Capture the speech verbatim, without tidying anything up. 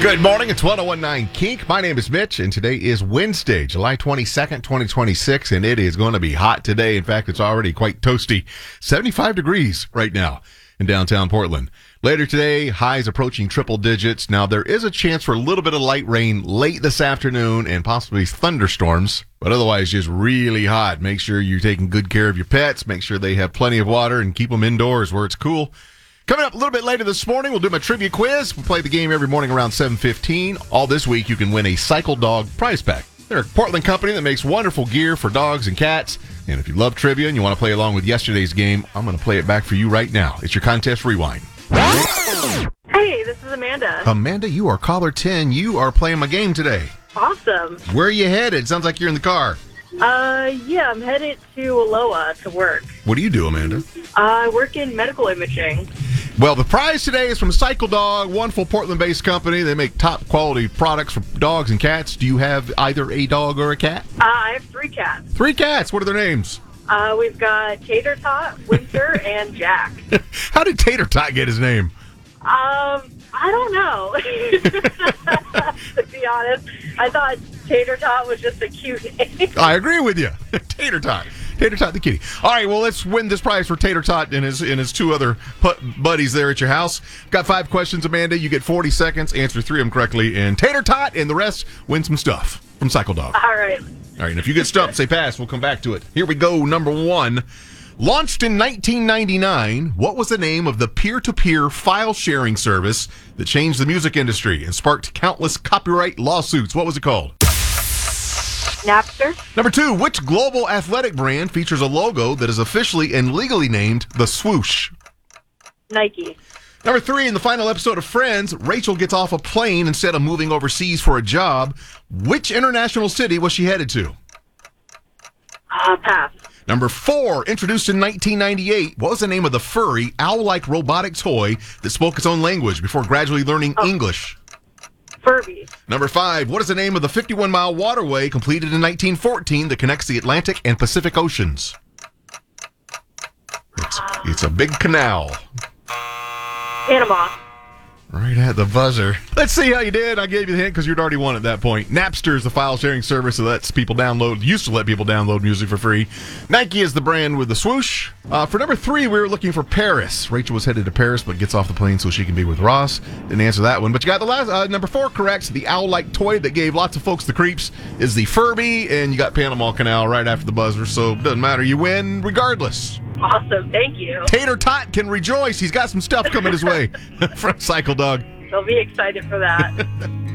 Good morning. It's one oh one point nine Kink. My name is Mitch, and today is Wednesday, July twenty-second, twenty twenty-six, and it is going to be hot today. In fact, it's already quite toasty. seventy-five degrees right now in downtown Portland. Later today, highs approaching triple digits. Now, there is a chance for a little bit of light rain late this afternoon and possibly thunderstorms, but otherwise just really hot. Make sure you're taking good care of your pets. Make sure they have plenty of water and keep them indoors where it's cool. Coming up a little bit later this morning, we'll do my trivia quiz. We play the game every morning around seven fifteen. All this week, you can win a Cycle Dog prize pack. They're a Portland company that makes wonderful gear for dogs and cats. And if you love trivia and you want to play along with yesterday's game, I'm going to play it back for you right now. It's your contest rewind. Hey, this is Amanda. Amanda, you are caller ten. You are playing my game today. Awesome. Where are you headed? Sounds like you're in the car. Uh, yeah, I'm headed to Aloha to work. What do you do, Amanda? I work in medical imaging. Well, the prize today is from Cycle Dog, wonderful Portland-based company. They make top-quality products for dogs and cats. Do you have either a dog or a cat? Uh, I have three cats. Three cats. What are their names? Uh, we've got Tater Tot, Winter, and Jack. How did Tater Tot get his name? Um, I don't know. To be honest, I thought Tater Tot was just a cute name. I agree with you. Tater Tot. Tater Tot the kitty. All right, well, let's win this prize for Tater Tot and his and his two other put buddies there at your house. Got five questions, Amanda. You get forty seconds. Answer three of them correctly. And Tater Tot and the rest win some stuff from Cycle Dog. All right. All right, and if you get stumped, say pass. We'll come back to it. Here we go. Number one. Launched in nineteen ninety-nine, what was the name of the peer-to-peer file-sharing service that changed the music industry and sparked countless copyright lawsuits? What was it called? Napster. Number two, which global athletic brand features a logo that is officially and legally named the swoosh? Nike. Number three, in the final episode of Friends, Rachel gets off a plane instead of moving overseas for a job. Which international city was she headed to? Uh, pass. Number four, introduced in nineteen ninety-eight, what was the name of the furry, owl-like robotic toy that spoke its own language before gradually learning oh. English? Furby. Number five, what is the name of the fifty-one mile waterway completed in nineteen fourteen that connects the Atlantic and Pacific Oceans? It's, it's a big canal. Panama. Right at the buzzer. Let's see how you did. I gave you the hint because you'd already won at that point. Napster is the file sharing service that lets people download, used to let people download music for free. Nike is the brand with the swoosh. Uh, for number three, we were looking for Paris. Rachel was headed to Paris, but gets off the plane so she can be with Ross. Didn't answer that one. But you got the last, uh, number four correct. The owl-like toy that gave lots of folks the creeps is the Furby, and you got Panama Canal right after the buzzer, so it doesn't matter. You win regardless. Awesome. Thank you. Tater Tot can rejoice. He's got some stuff coming his way from Cycle Dog. I'll be excited for that.